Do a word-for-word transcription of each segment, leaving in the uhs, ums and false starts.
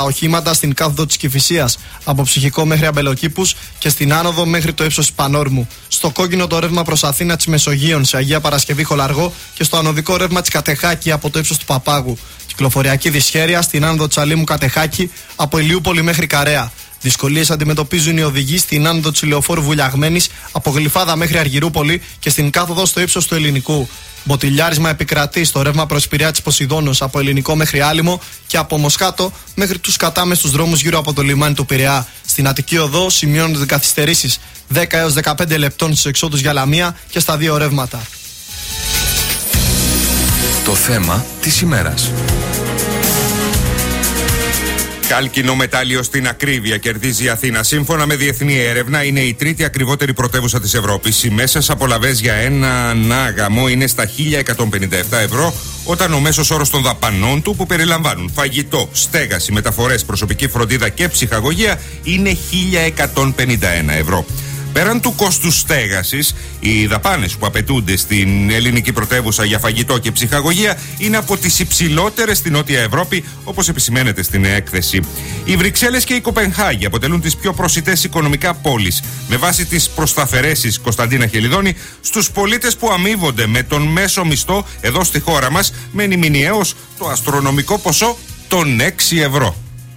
οχήματα στην κάθοδο της Κηφισίας από Ψυχικό μέχρι Αμπελοκήπους και στην άνοδο μέχρι το ύψος της Πανόρμου. Στο κόκκινο το ρεύμα προς Αθήνα της Μεσογείων σε Αγία Παρασκευή Χολαργό και στο ανωδικό ρεύμα της Κατεχάκη από το ύψος του Παπάγου. Κυκλοφοριακή δυσχέρεια στην άνοδο της Αλήμου Κατεχάκη από Ηλιούπολη μέχρι Καρέα. Δυσκολίες αντιμετωπίζουν οι οδηγοί στην άνοδο της Ηλεοφόρου Βουλιαγμένης από Γλυφάδα μέχρι Αργυρούπολη και στην κάθοδο στο ύψος του Ελληνικού. Μποτιλιάρισμα επικρατεί στο ρεύμα προς Πειραιά της Ποσειδώνος από Ελληνικό μέχρι Άλυμο και από Μοσχάτο μέχρι τους κατάμεστους δρόμους γύρω από το λιμάνι του Πειραιά. Στην Αττική Οδό σημειώνονται καθυστερήσεις δέκα έως δεκαπέντε λεπτών στους εξόδους για Λαμία και στα δύο ρεύματα. Το θέμα της ημέρας. Κάλκινο μετάλλιο στην ακρίβεια κερδίζει η Αθήνα. Σύμφωνα με διεθνή έρευνα, είναι η τρίτη ακριβότερη πρωτεύουσα της Ευρώπης. Οι μέσες απολαβές για ένα γαμό είναι στα χίλια εκατόν πενήντα επτά ευρώ, όταν ο μέσος όρος των δαπανών του, που περιλαμβάνουν φαγητό, στέγαση, μεταφορές, προσωπική φροντίδα και ψυχαγωγία, είναι χίλια εκατόν πενήντα ένα ευρώ. Πέραν του κόστους στέγασης, οι δαπάνες που απαιτούνται στην ελληνική πρωτεύουσα για φαγητό και ψυχαγωγία είναι από τις υψηλότερες στην Νότια Ευρώπη, όπως επισημαίνεται στην έκθεση. Οι Βρυξέλλες και η Κοπενχάγη αποτελούν τις πιο προσιτές οικονομικά πόλεις, με βάση τις προσταφαιρέσεις Κωνσταντίνα Χελιδόνη, στους πολίτες που αμείβονται με τον μέσο μισθό εδώ στη χώρα μας, μένει μηνιαίως το αστρονομικό ποσό των έξι ευρώ.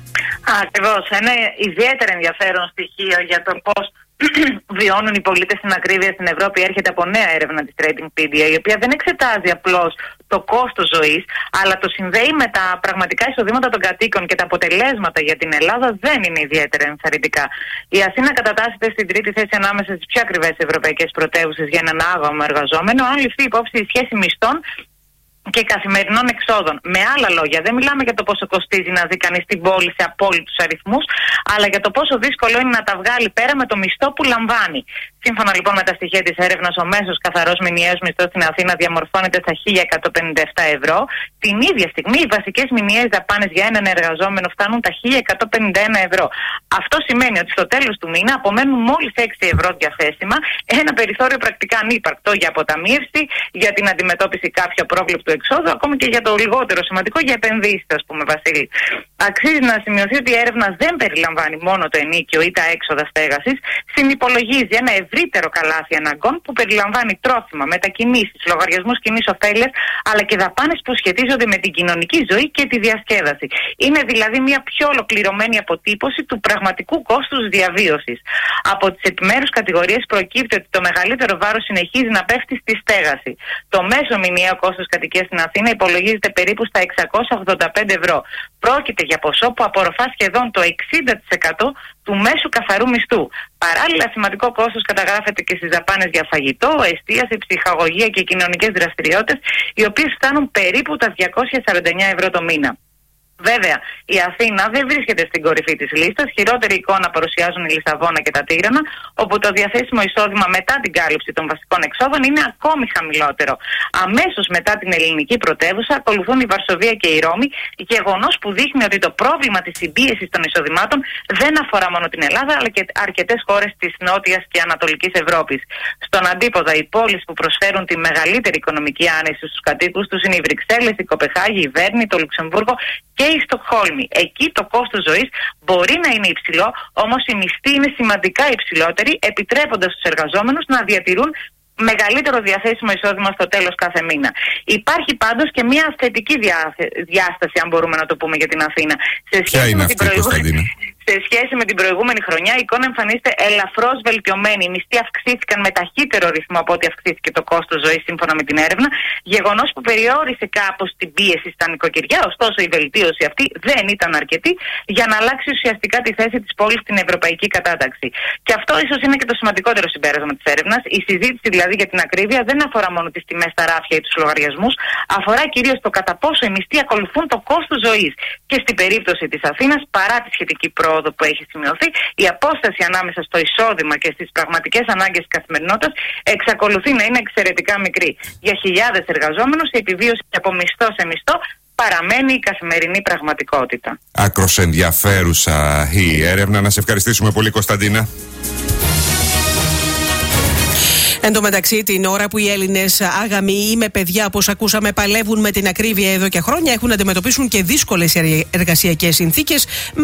Ακριβώς. Ένα ιδιαίτερα ενδιαφέρον στοιχείο για το πώς βιώνουν οι πολίτες στην ακρίβεια στην Ευρώπη έρχεται από νέα έρευνα της Tradingpedia, η οποία δεν εξετάζει απλώς το κόστος ζωής, αλλά το συνδέει με τα πραγματικά εισοδήματα των κατοίκων, και τα αποτελέσματα για την Ελλάδα δεν είναι ιδιαίτερα ενθαρρυντικά. Η Αθήνα κατατάσσεται στην τρίτη θέση ανάμεσα στις πιο ακριβές ευρωπαϊκές πρωτεύουσες για έναν άγαμο εργαζόμενο, αν ληφθεί υπόψη η σχέση μισθών και καθημερινών εξόδων. Με άλλα λόγια, δεν μιλάμε για το πόσο κοστίζει να ζει κανείς στην πόλη σε απόλυτους αριθμούς, αλλά για το πόσο δύσκολο είναι να τα βγάλει πέρα με το μισθό που λαμβάνει. Σύμφωνα λοιπόν με τα στοιχεία της έρευνας, ο μέσος καθαρός μηνιαίος μισθός στην Αθήνα διαμορφώνεται στα χίλια εκατόν πενήντα επτά ευρώ. Την ίδια στιγμή, οι βασικές μηνιαίες δαπάνες για έναν εργαζόμενο φτάνουν τα χίλια εκατόν πενήντα ένα ευρώ. Αυτό σημαίνει ότι στο τέλος του μήνα απομένουν μόλις έξι ευρώ διαθέσιμα, ένα περιθώριο πρακτικά ανύπαρκτο για αποταμίευση, για την αντιμετώπιση κάποιου απρόβλεπτου εξόδου, ακόμη και για το λιγότερο σημαντικό, για επενδύσεις, ας πούμε, Βασίλη. Αξίζει να σημειωθεί ότι η έρευνα δεν περιλαμβάνει μόνο το ενίκιο ή τα έξοδα στέγασης, συνυπολογίζει ένα ευρύτερο καλάθι αναγκών που περιλαμβάνει τρόφιμα, μετακινήσεις, λογαριασμούς κοινής ωφέλειας, αλλά και δαπάνες που σχετίζονται με την κοινωνική ζωή και τη διασκέδαση. Είναι δηλαδή μια πιο ολοκληρωμένη αποτύπωση του πραγματικού κόστους διαβίωσης. Από τις επιμέρους κατηγορίες προκύπτει ότι το μεγαλύτερο βάρος συνεχίζει να πέφτει στη στέγαση. Το μέσο μηνιαίο κόστος κατοικίας στην Αθήνα υπολογίζεται περίπου στα εξακόσια ογδόντα πέντε ευρώ. Πρόκειται για ποσό που απορροφά σχεδόν το εξήντα τοις εκατό του μέσου καθαρού μισθού. Παράλληλα, σημαντικό κόστος καταγράφεται και στις δαπάνες για φαγητό, εστίαση, ψυχαγωγία και κοινωνικές δραστηριότητες, οι οποίες φτάνουν περίπου τα διακόσια σαράντα εννέα ευρώ το μήνα. Βέβαια, η Αθήνα δεν βρίσκεται στην κορυφή της λίστας. Χειρότερη εικόνα παρουσιάζουν η Λισαβόνα και τα Τύρανα, όπου το διαθέσιμο εισόδημα μετά την κάλυψη των βασικών εξόδων είναι ακόμη χαμηλότερο. Αμέσως μετά την ελληνική πρωτεύουσα ακολουθούν η Βαρσοβία και η Ρώμη, γεγονός που δείχνει ότι το πρόβλημα της συμπίεσης των εισοδημάτων δεν αφορά μόνο την Ελλάδα, αλλά και αρκετές χώρες της Νότιας και Ανατολικής Ευρώπης. Στον αντίποδα, οι πόλεις που προσφέρουν τη μεγαλύτερη οικονομική άνεση στους κατοίκους τους είναι οι Βρυξέλλες, η Κοπεχάγη, η Βέρνη, το Λουξεμβούργο και η Στοκχόλμη. Εκεί το κόστος ζωής μπορεί να είναι υψηλό, όμως οι μισθοί είναι σημαντικά υψηλότεροι, επιτρέποντας στους εργαζόμενους να διατηρούν μεγαλύτερο διαθέσιμο εισόδημα στο τέλος κάθε μήνα. Υπάρχει πάντως και μια θετική διάσταση, αν μπορούμε να το πούμε, για την Αθήνα. Σε σχέση Ποια είναι με αυτή, την προηγούμενη... Κωνσταντίνα? Σε σχέση με την προηγούμενη χρονιά, η εικόνα εμφανίζεται ελαφρώς βελτιωμένη. Οι μισθοί αυξήθηκαν με ταχύτερο ρυθμό από ό,τι αυξήθηκε το κόστος ζωής, σύμφωνα με την έρευνα. Γεγονός που περιόρισε κάπως την πίεση στα νοικοκυριά. Ωστόσο, η βελτίωση αυτή δεν ήταν αρκετή για να αλλάξει ουσιαστικά τη θέση της πόλης στην ευρωπαϊκή κατάταξη. Και αυτό ίσως είναι και το σημαντικότερο συμπέρασμα της έρευνας. Η συζήτηση δηλαδή για την ακρίβεια δεν αφορά μόνο τις τιμές στα ράφια ή τους λογαριασμούς, αφορά κυρίως το κατά πόσο οι μισθοί ακολουθούν το κόστος ζωής. Και στην περίπτωση της Αθήνας, παρά τη σχετική πρόοδο που έχει σημειωθεί, η απόσταση ανάμεσα στο εισόδημα και στις πραγματικές ανάγκες της καθημερινότητας εξακολουθεί να είναι εξαιρετικά μικρή. Για χιλιάδες εργαζόμενους, η επιβίωση από μισθό σε μισθό παραμένει η καθημερινή πραγματικότητα. Άκρος ενδιαφέρουσα η έρευνα. Να σε ευχαριστήσουμε πολύ, Κωνσταντίνα. Εν τω μεταξύ, την ώρα που οι Έλληνες άγαμοι ή με παιδιά, όπως ακούσαμε, παλεύουν με την ακρίβεια εδώ και χρόνια, έχουν να αντιμετωπίσουν και δύσκολες εργασιακές συνθήκες.